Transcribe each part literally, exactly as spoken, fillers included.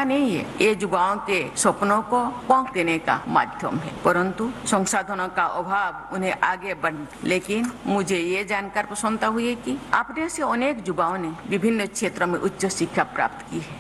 नहीं है, ये युवाओं के सपनों को पोंख देने का माध्यम है, परंतु संसाधनों का अभाव उन्हें आगे बढ़। लेकिन मुझे ये जानकर प्रसन्नता हुई है कि अपने से अनेक युवाओं ने विभिन्न क्षेत्रों में उच्च शिक्षा प्राप्त की है।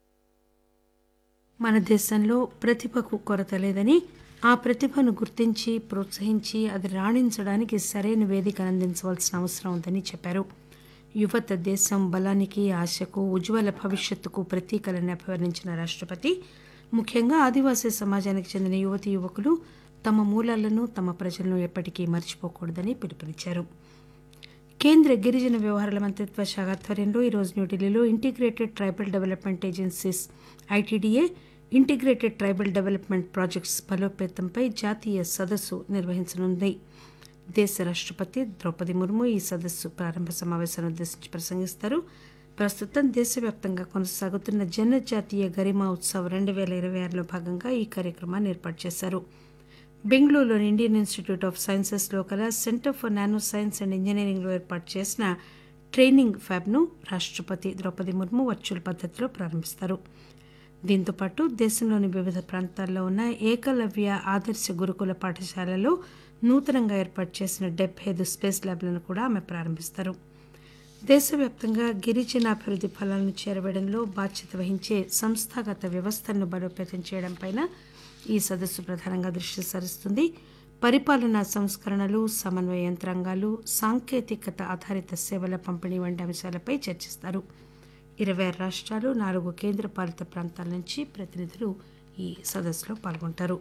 మన దేశంలో ప్రతిభకు కొరత లేదని, ఆ ప్రతిభను గుర్తించి ప్రోత్సహించి అది రాణించడానికి సరైన వేదికను అందించవలసిన అవసరం ఉందని చెప్పారు. యువత దేశం బలానికి, ఆశకు, ఉజ్వల భవిష్యత్తుకు ప్రతీకలని అభివర్ణించిన రాష్టపతి ముఖ్యంగా ఆదివాసీ సమాజానికి చెందిన యువతీ యువకులు తమ మూలాలను, తమ ప్రజలను ఎప్పటికీ మర్చిపోకూడదని పిలుపునిచ్చారు. కేంద్ర గిరిజన వ్యవహారాల మంత్రిత్వ శాఖ ఆధ్వర్యంలో ఈరోజు న్యూఢిల్లీలో integrated tribal development agencies ITDA, integrated tribal development projects బలోపేతంపై జాతీయ సదస్సు నిర్వహించనుంది. దేశ రాష్టపతి ద్రౌపది ముర్ము ఈ సదస్సు ప్రారంభ సమావేశాన్ని ఉద్దేశించి ప్రసంగిస్తారు. ప్రస్తుతం దేశవ్యాప్తంగా కొనసాగుతున్న జనజాతీయ గరిమా ఉత్సవ్ రెండు పేల ఇరవై ఆరులో భాగంగా ఈ కార్యక్రమాన్ని ఏర్పాటు చేశారు. బెంగళూరులోని ఇండియన్ ఇన్స్టిట్యూట్ ఆఫ్ సైన్సెస్లో కల centre for nano science and ఇంజనీరింగ్లో ఏర్పాటు చేసిన ట్రైనింగ్ ఫ్యాబ్ను రాష్టపతి ద్రౌపది ముర్ము వర్చువల్ పద్దతిలో ప్రారంభిస్తారు. దీంతోపాటు దేశంలోని వివిధ ప్రాంతాల్లో ఉన్న ఏకలవ్య ఆదర్శ గురుకుల పాఠశాలలో నూతనంగా ఏర్పాటు చేసిన డెబ్బై ఐదు స్పేస్ ల్యాబ్లను కూడా ఆమె ప్రారంభిస్తారు. దేశవ్యాప్తంగా గిరిజనాభివృద్ధి ఫలాలను చేరవేయడంలో బాధ్యత వహించే సంస్థాగత వ్యవస్థలను బలోపేతం చేయడంపై ఈ సదస్సు ప్రధానంగా దృష్టి సారిస్తుంది. పరిపాలనా సంస్కరణలు, సమన్వయ యంత్రాంగాలు, సాంకేతికత ఆధారిత సేవల పంపిణీ వంటి అంశాలపై చర్చిస్తారు. ఇరవై ఆరు రాష్ట్రాలు, నాలుగు కేంద్రపాలిత ప్రాంతాల నుంచి ప్రతినిధులు ఈ సదస్సులో పాల్గొంటారు.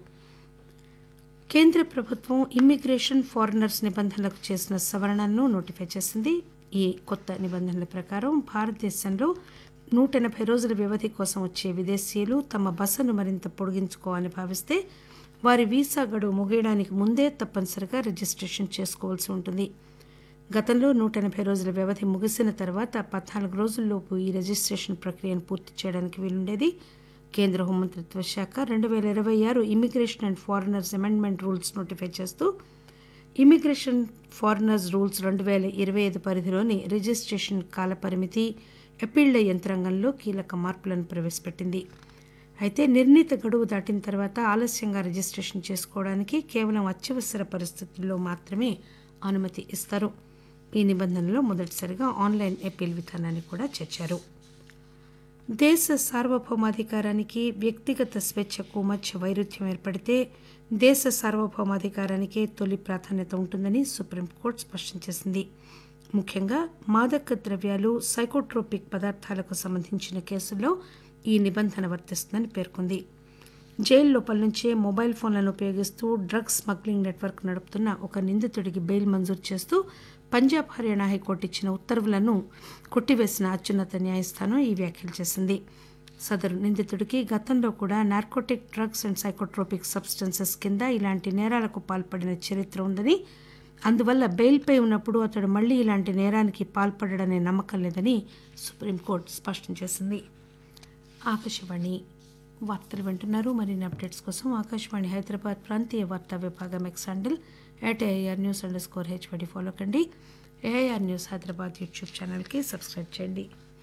కేంద్ర ప్రభుత్వం ఇమ్మిగ్రేషన్, ఫారినర్స్ నిబంధనలకు చేసిన సవరణలను నోటిఫై చేసింది. ఈ కొత్త నిబంధనల ప్రకారం భారతదేశంలో నూట ఎనభై రోజుల వ్యవధి కోసం వచ్చే విదేశీయులు తమ బసను మరింత పొడిగించుకోవాలని భావిస్తే వారి వీసా గడువు ముగియడానికి ముందే తప్పనిసరిగా రిజిస్ట్రేషన్ చేసుకోవాల్సి ఉంటుంది. గతంలో నూట ఎనభై రోజుల వ్యవధి ముగిసిన తర్వాత పద్నాలుగు రోజుల్లోపు ఈ రిజిస్ట్రేషన్ ప్రక్రియను పూర్తి చేయడానికి వీలుండేది. కేంద్ర హోంమంత్రిత్వ శాఖ రెండు వేల ఇరవై ఆరు immigration and foreigners amendment rules notify చేస్తూ ఇమిగ్రేషన్ ఫారినర్స్ రూల్స్ రెండు వేల ఇరవై ఐదు పరిధిలోని రిజిస్ట్రేషన్ కాలపరిమితి, అప్పీళ్ల యంత్రాంగంలో కీలక మార్పులను ప్రవేశపెట్టింది. అయితే నిర్ణీత గడువు దాటిన తర్వాత ఆలస్యంగా రిజిస్ట్రేషన్ చేసుకోవడానికి కేవలం అత్యవసర పరిస్థితుల్లో మాత్రమే అనుమతి ఇస్తారు. ఈ నిబంధనలో మొదటిసారిగా ఆన్లైన్ అప్పీల్ విధానాన్ని కూడా చేర్చారు. దేశ సార్వభౌమాధికారానికి, వ్యక్తిగత స్వేచ్ఛకు మధ్య వైరుధ్యం ఏర్పడితే దేశ సార్వభౌమాధికారానికే తొలి ప్రాధాన్యత ఉంటుందని సుప్రీంకోర్టు స్పష్టం చేసింది. ముఖ్యంగా మాదక ద్రవ్యాలు, సైకోట్రోపిక్ పదార్థాలకు సంబంధించిన కేసుల్లో ఈ నిబంధన వర్తిస్తుందని పేర్కొంది. జైలు లోపల నుంచే మొబైల్ ఫోన్లను ఉపయోగిస్తూ డ్రగ్స్ స్మగ్లింగ్ నెట్వర్క్ నడుపుతున్న ఒక నిందితుడికి బెయిల్ మంజూరు చేస్తూ పంజాబ్, హర్యానా హైకోర్టు ఇచ్చిన ఉత్తర్వులను కొట్టివేసిన అత్యున్నత న్యాయస్థానం ఈ వ్యాఖ్యలు చేసింది. సదరు నిందితుడికి గతంలో కూడా narcotic drugs and psychotropic substances కింద ఇలాంటి నేరాలకు పాల్పడిన చరిత్ర ఉందని, అందువల్ల బెయిల్పై ఉన్నప్పుడు అతడు మళ్లీ ఇలాంటి నేరానికి పాల్పడడనే నమ్మకం లేదని సుప్రీంకోర్టు స్పష్టం చేసింది. ఆకాశవాణి వార్తలు వింటున్నారు. మరిన్ని అప్డేట్స్ కోసం ఆకాశవాణి హైదరాబాద్ ప్రాంతీయ వార్తా విభాగం X handle at AIR news under score హెచ్వడి follow కండి. ఏఐఆర్ న్యూస్ హైదరాబాద్ యూట్యూబ్ ఛానల్కి సబ్స్క్రైబ్ చేయండి.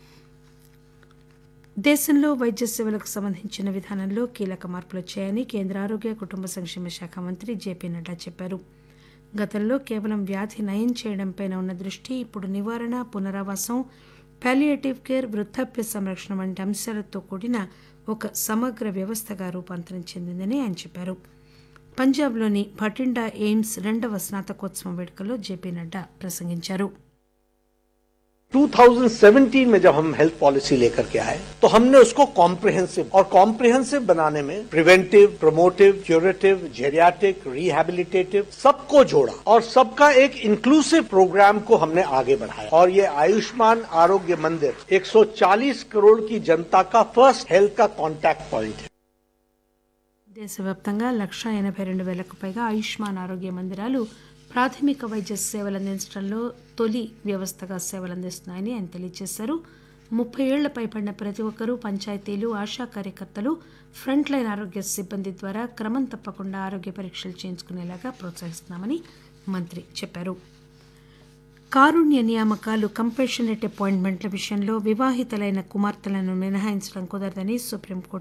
దేశంలో వైద్య సేవలకు సంబంధించిన విధానంలో కీలక మార్పులు వచ్చాయని కేంద్ర ఆరోగ్య కుటుంబ సంక్షేమ శాఖ మంత్రి జేపీ నడ్డా చెప్పారు. గతంలో కేవలం వ్యాధి నయం చేయడంపై ఉన్న దృష్టి ఇప్పుడు నివారణ, పునరావాసం, పాలియేటివ్ కేర్, వృద్ధాప్య సంరక్షణ వంటి అంశాలతో కూడిన ఒక సమగ్ర వ్యవస్థగా రూపాంతరం చెందిందని ఆయన చెప్పారు. పంజాబ్లోని భటిండా ఎయిమ్స్ రెండవ స్నాతకోత్సవం వేడుకలో జేపీ నడ్డా ప్రసంగించారు. दो हज़ार सत्रह में जब हम हेल्थ पॉलिसी लेकर के आए तो हमने उसको कॉम्प्रिहेंसिव और कॉम्प्रिहेंसिव बनाने में preventive, promotive, curative, geriatric, rehabilitative सबको जोड़ा और सबका एक इंक्लूसिव प्रोग्राम को हमने आगे बढ़ाया और ये आयुष्मान आरोग्य मंदिर एक सौ चालीस करोड़ की जनता का फर्स्ट हेल्थ का कॉन्टैक्ट पॉइंट है. దేశవ్యాప్తంగా లక్షా ఎనభై రెండు వేలకు పైగా ఆయుష్మాన్ ఆరోగ్య మందిరాలు ప్రాథమిక వైద్య సేవలు అందించడంలో తొలి వ్యవస్థగా సేవలు అందిస్తున్నాయని ఆయన తెలియజేశారు. ముప్పై ఏళ్ల పైబడిన ప్రతి ఒక్కరూ పంచాయతీలు, ఆశా కార్యకర్తలు, ఫ్రంట్ లైన్ ఆరోగ్య సిబ్బంది ద్వారా క్రమం తప్పకుండా ఆరోగ్య పరీక్షలు చేయించుకునేలాగా ప్రోత్సహిస్తున్నామని మంత్రి చెప్పారు. కారుణ్య నియామకాలు, కంపాషనేట్ అపాయింట్మెంట్ల విషయంలో వివాహితులైన కుమార్తెలను మినహాయించడం కుదరదని సుప్రీంకోర్టు